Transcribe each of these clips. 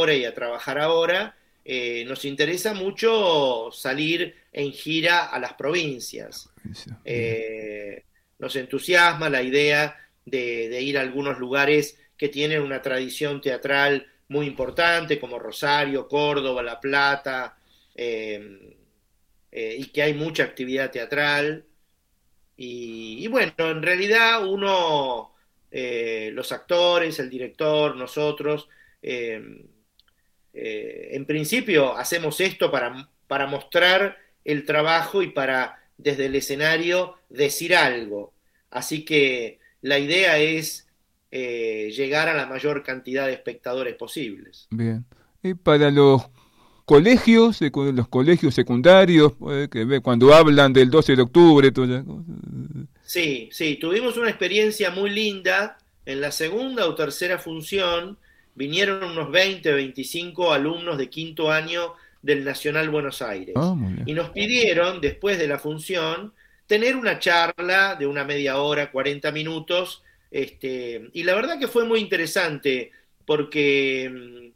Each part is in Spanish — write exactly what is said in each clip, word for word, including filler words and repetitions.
ahora y a trabajar ahora, eh, nos interesa mucho salir en gira a las provincias. Eh, nos entusiasma la idea de, de ir a algunos lugares que tienen una tradición teatral muy importante, como Rosario, Córdoba, La Plata, eh, eh, y que hay mucha actividad teatral. Y, y bueno, en realidad uno, eh, los actores, el director, nosotros, eh, eh, en principio hacemos esto para, para mostrar el trabajo y para, desde el escenario, decir algo. Así que la idea es eh, llegar a la mayor cantidad de espectadores posibles. Bien. Y para los colegios, secu- los colegios secundarios, eh, que ve cuando hablan del doce de octubre, todas esas cosas. Sí, sí, tuvimos una experiencia muy linda. En la segunda o tercera función vinieron unos veinte, veinticinco alumnos de quinto año del Nacional Buenos Ah, Aires muy bien. y nos pidieron, después de la función, tener una charla de una media hora, cuarenta minutos, este, y la verdad que fue muy interesante porque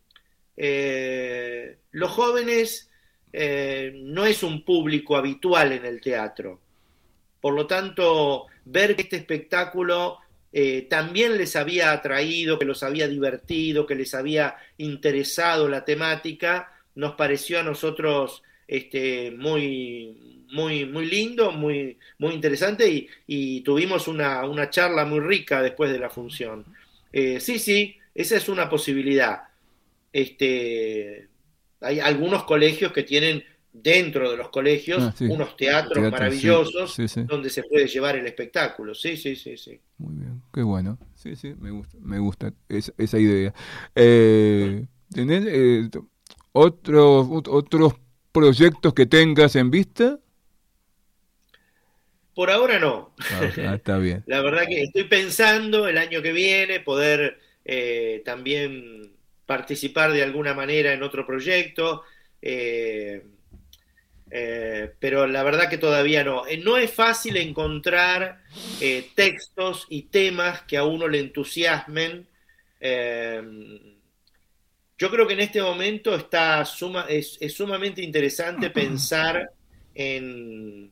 eh, los jóvenes eh, no es un público habitual en el teatro. Por lo tanto, ver que este espectáculo eh, también les había atraído, que los había divertido, que les había interesado la temática, nos pareció a nosotros este, muy, muy, muy lindo, muy, muy interesante y, y tuvimos una, una charla muy rica después de la función. Eh, sí, sí, esa es una posibilidad. Este, hay algunos colegios que tienen dentro de los Ah, colegios sí. unos teatros Teatro, sí. maravillosos Sí, sí. donde se puede llevar el espectáculo. Sí, sí, sí, sí. Muy bien. Qué bueno. Sí, sí, me gusta, me gusta esa, esa idea. Eh, ¿tenés eh, otros, otros proyectos que tengas en vista? Por ahora no. Ah, ah, está bien. La verdad que estoy pensando el año que viene poder eh, también participar de alguna manera en otro proyecto. Eh, Eh, pero la verdad que todavía no. Eh, no es fácil encontrar eh, textos y temas que a uno le entusiasmen. Eh, yo creo que en este momento está suma, es, es sumamente interesante pensar en,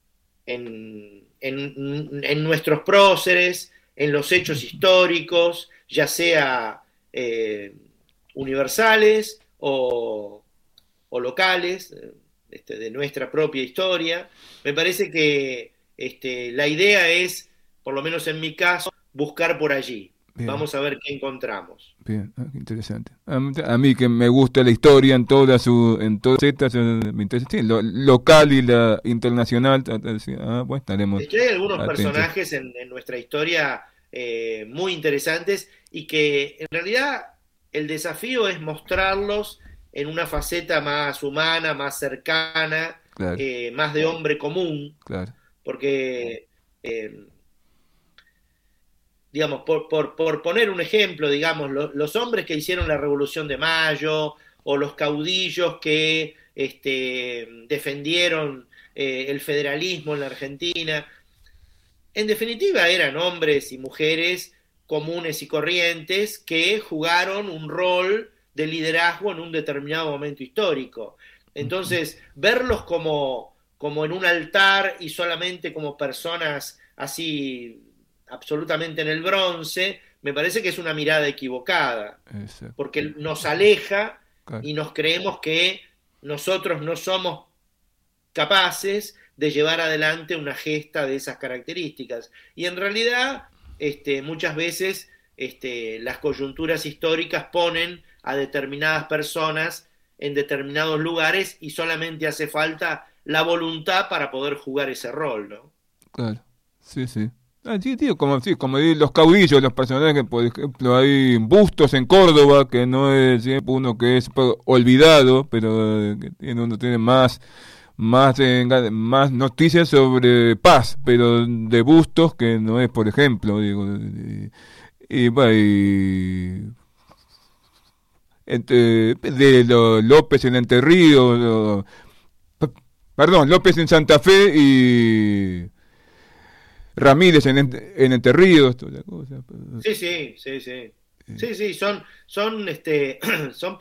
en, en, en nuestros próceres, en los hechos históricos, ya sea eh, universales o, o locales, este, de nuestra propia historia. Me parece que este, la idea es, por lo menos en mi caso, buscar por allí. Bien. Vamos a ver qué encontramos. Bien, ah, qué interesante. A, mí a mí que me gusta la historia en toda su, en todas sus facetas, me interesa, sí, lo local y la internacional. ta- ta- sí, ah, bueno, estaremos Es que hay algunos atentos. personajes en, en nuestra historia eh, muy interesantes y que en realidad el desafío es mostrarlos en una faceta más humana, más cercana, Claro, eh, más de hombre común, claro. porque eh, digamos, por, por, por, poner un ejemplo, digamos, lo, los hombres que hicieron la Revolución de Mayo o los caudillos que este, defendieron eh, el federalismo en la Argentina, en definitiva eran hombres y mujeres comunes y corrientes que jugaron un rol de liderazgo en un determinado momento histórico. Ujú. Entonces, verlos como, como en un altar y solamente como personas así absolutamente en el bronce, me parece que es una mirada equivocada, Exacto. porque nos aleja Claro. y nos creemos que nosotros no somos capaces de llevar adelante una gesta de esas características. Y en realidad, este, muchas veces este, las coyunturas históricas ponen a determinadas personas en determinados lugares y solamente hace falta la voluntad para poder jugar ese rol, ¿no? Claro. Sí, sí. Ah, sí, tío, como, sí, como di- los caudillos, los personajes, por ejemplo, hay Bustos en Córdoba, que no es eh, uno que es pues, olvidado, pero eh, que tiene, uno tiene más, más, eh, ga- más noticias sobre paz, pero de Bustos, que no es, por ejemplo, digo, y, y, bueno, y entre- de lo- López en Entre Ríos, lo- p- perdón, López en Santa Fe y Ramírez en, Ent- en Entre Ríos, toda la cosa. Sí, sí, sí, sí. Eh, Sí, sí, son, son, este, son